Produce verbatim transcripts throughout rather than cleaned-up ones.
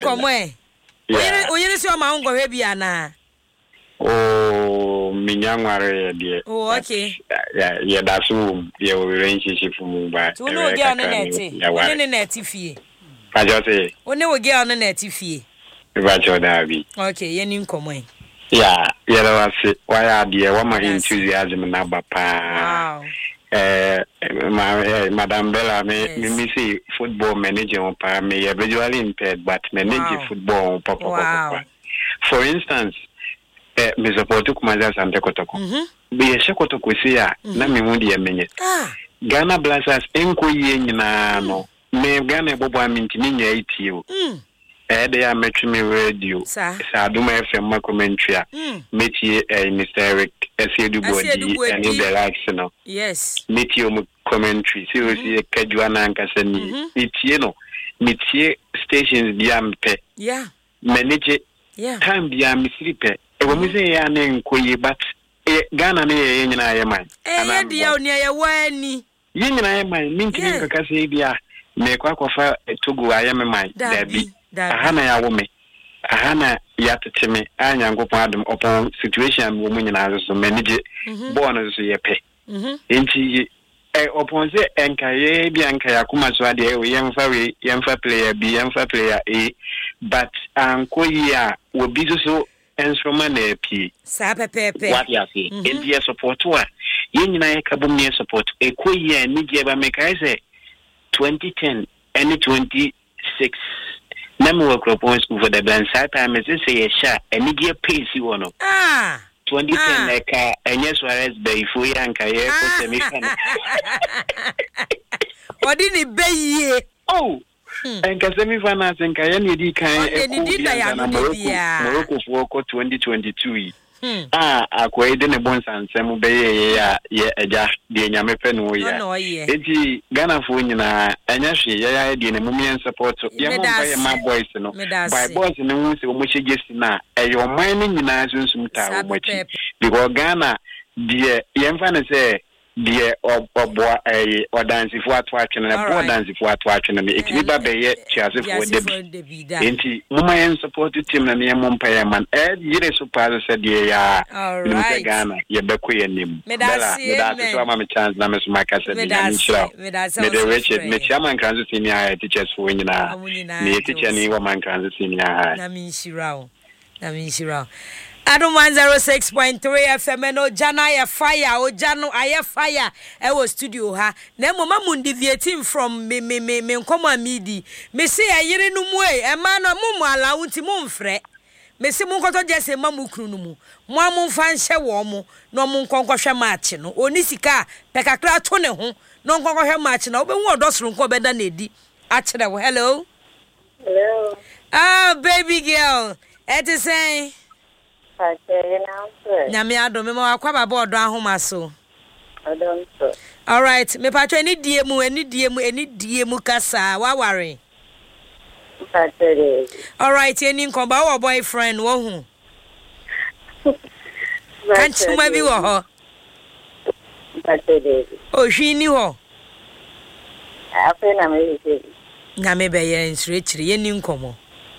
nkomo e. Oyere oyere si o ma ngo hwe bia na. Oh, minyangware de. Oh, okay. Yeah, yeah, that's room. Yeah, we relationship from ba. Tu no ge on neti. Oni ne neti fie. I just say. Oni wo ge on neti fie. Ba choda bi. Okay, ye ni nkomo e. Yeah, yeah, that's it. Why are there what my enthusiasm na ba pa. Wow. Eh, my Madam Bella, me me say football manager on pa me visually impaired but manage football papa papa. For instance, eh me support Kumaza Sante Kotoko. Be ye Kotoko see ya na me hu de menye. Ghana Blasters enko ye nyina no. Me Ghana bobo amintini nya itio. Eh they are metri me radio. Sa Aduma F M commentary. Metie eh Mister Eric Esiedu Bodi and the likes no. Yes. Metie o commentary. Seriously Kajuana ankasa ni. Metie no. Metie stations bia mpe. Yeah. Manage yeah. Time bia misripe. E wo mi say ya na nkoyi but e Ghana na ye nyina ye man. Eh dia oni ye wani. Ye nyina ye man. Mintini kaka say bia me kwa kofa Togo aye me man. Dabi. Ahana ya wo me. Ahana ya teteme anya ngopon adum upon situation wo mu nyina so manage born so ye pe. Mhm. Enti eh upon say enkaye bi enkaye akuma so ade e yemfa we yemfa player bi yemfa player A but ankoyi a wo bi so instrument na pi sa pepepe what you say enti e support wa ye nyina ye kabum ne support e koyi a ni je ba me kai say twenty ten and twenty-six Name work propose for the band side time is say a shot and you get pace you want ah twenty ten like uh and yes whereas be for yanka ye for semi what did it be oh and semi finance and kayan di kan e Morocco for twenty twenty-two ah akwa ide ne bonsa nsem be ye ya ye eja de nyame pe no ya enti Ghana fo nyina anya hwe ye ya de ne mumien support ye mo ba ye ma boys no by boys no hu se o mo chegesi na e yo man ni nyina sunsum ta o machi because Ghana de ye mfa ne se de obo eh odansifo ato atwene na bo odansifo ato atwene me etibi ba be ye chiasefo debi enti muma yen support team na ne mo mpa ye man eh yire so pa so de ya ni Ghana ye be ko ye nim bela me da so ma me chance na me so maka se ni nchira me de Richard me chairman kanzo senior teachers fo nyina me teacher ni wa man kanzo senior na me nchira na me nchira Adam one oh six point three F M no jana ya fire o jano aye fire e wo studio ha na mama mun deviating from me me me me nkoma midi me se ayire no mu e e ma no mu ala wunti mu mfre me se mu nkoto jese ma mu kunu no mu mo amu fa nhye wo mo no mu nkonkohwe match no oni sika pekakra to ne ho no nkonkohwe match na obehu odosoro nko beda na edi a kire wo hello hello ah baby girl it is saying Nyame ado me ma akwa baba odo ahoma so. Odon so. All right, me patro eni die mu eni die mu eni die mu kasa wa ware. Patro. All right, eni nkomba wo boyfriend wo hu. Kan chuma bi wo ho. Patro. O hwi ni ho. Afa na me yi. Nyame be ye nsire chire eni nkomo.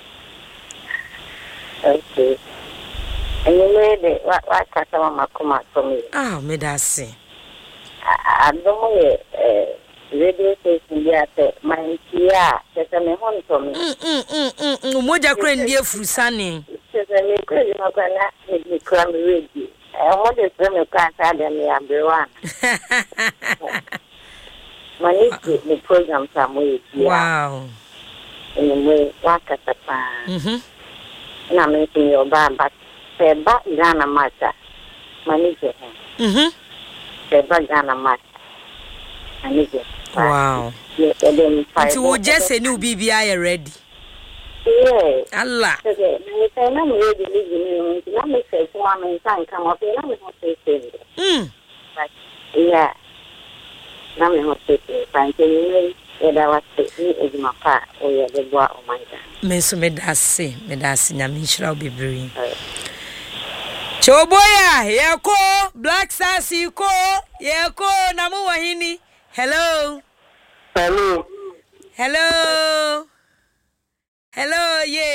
Okay. Anyway, the what what customer makoma to me. Ah, me da se. I don't know eh radio station there at my tia, just me home to me. Mm mm mm mm. Moja kra ndi afuru sane. Just me crazy no kana me kra me radio. I want to say me can say them me abrewa. Manage the program somewhere. Wow. Anyway, what customer. Mhm. Na me tin your baba. Seba Ghana Mata manager. Mhm. Seba Ghana Mata manager. Wow. Yeah, then five. So just say new B B I ready. Yeah. Allah. Okay, me say na me ready live me. Na me say for me san come up. Na me hot say. Mm. Yeah. Na me hot say. Thank you. Eda wa say ni ejuma pa o ye de boa o manja. Me so me da se, me da se nyame hira obebiri. Choboya, yeko, Black Stars yeko, yeko na mu wahini. Hello. Hello. Hello. Hello, yeah.